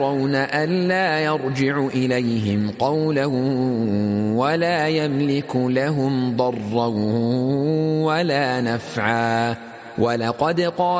يرون ألا يرجع إليهم قولا ولا يملك لهم ضرا ولا نفعا ولقد قال